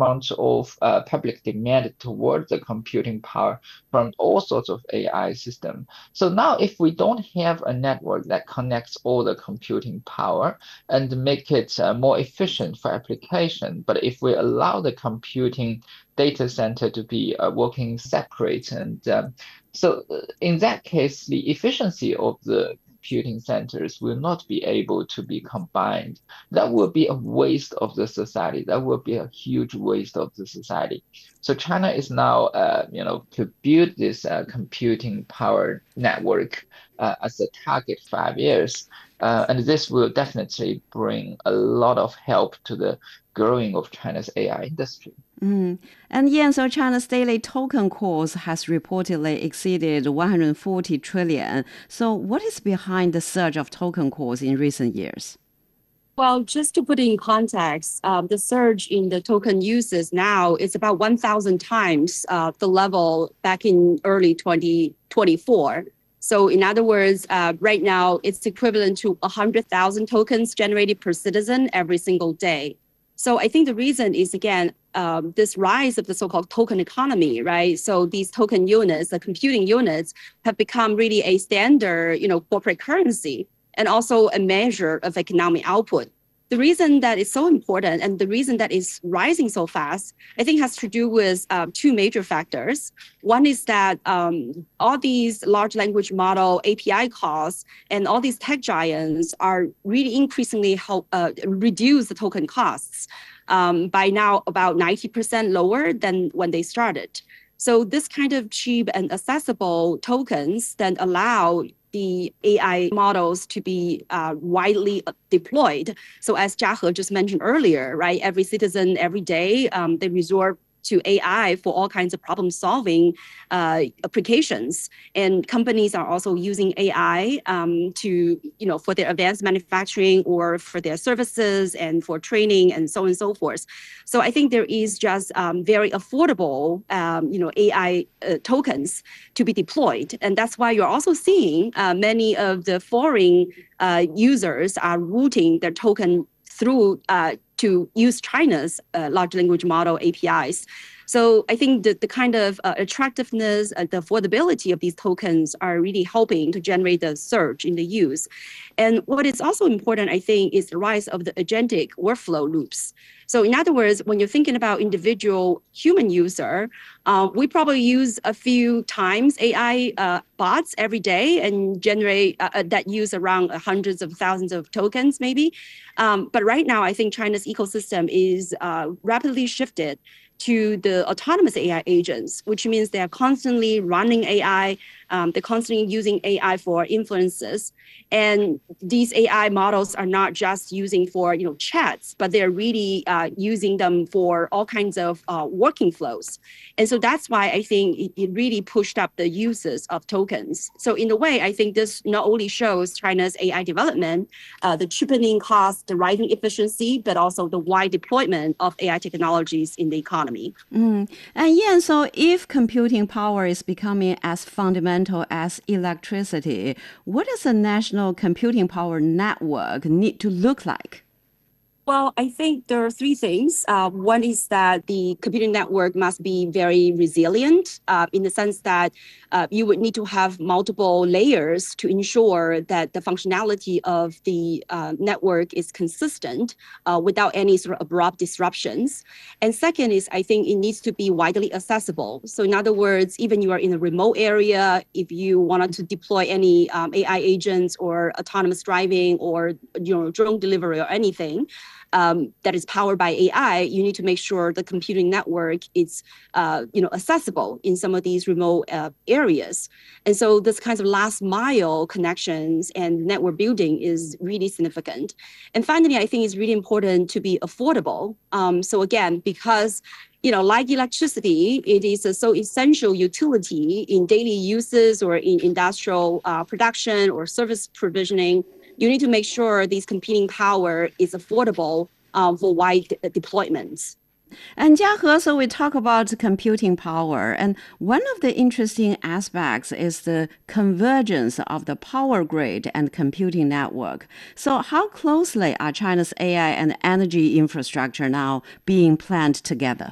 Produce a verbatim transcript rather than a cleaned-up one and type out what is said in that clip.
amount of uh, public demand towards the computing power from all sorts of A I systems. So now if we don't have a network that connects all the computing power and make it uh, more efficient for application, but if we allow the computing data center to be uh, working separate, and um, so uh, in that case, the efficiency of the computing centers will not be able to be combined. That will be a waste of the society. That will be a huge waste of the society. So China is now, uh, you know, to build this uh, computing power network uh, as a target five years. Uh, and this will definitely bring a lot of help to the growing of China's A I industry. Mm. And Yan, so China's daily token calls has reportedly exceeded one hundred forty trillion. So what is behind the surge of token calls in recent years? Well, just to put it in context, um, the surge in the token uses now is about one thousand times uh, the level back in early twenty twenty-four. So in other words, uh, right now it's equivalent to one hundred thousand tokens generated per citizen every single day. So I think the reason is, again, um, this rise of the so-called token economy, right? So these token units, the computing units, have become really a standard, you know, corporate currency and also a measure of economic output. The reason that is so important and the reason that is rising so fast, I think has to do with uh, two major factors. One is that um, all these large language model A P I calls and all these tech giants are really increasingly help uh, reduce the token costs um, by now about ninety percent lower than when they started. So this kind of cheap and accessible tokens then allow the A I models to be uh, widely deployed. So as Jiahe just mentioned earlier, right, every citizen every day, um, they resort to A I for all kinds of problem solving uh, applications. And companies are also using A I um, to, you know, for their advanced manufacturing or for their services and for training and so on and so forth. So I think there is just um, very affordable, um, you know, A I uh, tokens to be deployed. And that's why you're also seeing uh, many of the foreign uh, users are routing their token through uh, to use China's uh, large language model A P Is. So I think the, the kind of uh, attractiveness and the affordability of these tokens are really helping to generate the surge in the use. And what is also important, I think, is the rise of the agentic workflow loops. So in other words, when you're thinking about individual human user, uh, we probably use a few times A I uh, bots every day and generate uh, that use around hundreds of thousands of tokens maybe. Um, but right now, I think China's ecosystem is uh, rapidly shifted to the autonomous A I agents, which means they are constantly running A I, um, they're constantly using A I for inferences. And these A I models are not just using for, you know, chats, but they're really uh, using them for all kinds of uh, working flows. And so that's why I think it, it really pushed up the uses of tokens. So in a way, I think this not only shows China's A I development, uh, the cheapening cost, the rising efficiency, but also the wide deployment of A I technologies in the economy. Mm. And yeah, so if computing power is becoming as fundamental as electricity, what does a national computing power network need to look like? Well, I think there are three things. Uh, one is that the computing network must be very resilient uh, in the sense that uh, you would need to have multiple layers to ensure that the functionality of the uh, network is consistent uh, without any sort of abrupt disruptions. And second is, I think it needs to be widely accessible. So in other words, even you are in a remote area, if you wanted to deploy any um, A I agents or autonomous driving or, you know, drone delivery or anything, Um, that is powered by A I, you need to make sure the computing network is, uh, you know, accessible in some of these remote uh, areas. And so this kinds of last mile connections and network building is really significant. And finally, I think it's really important to be affordable. Um, so again, because you know, like electricity, it is a so essential utility in daily uses or in industrial uh, production or service provisioning. You need to make sure this computing power is affordable um, for wide deployments. And Jiahe, so we talk about computing power, and one of the interesting aspects is the convergence of the power grid and computing network. So how closely are China's A I and energy infrastructure now being planned together?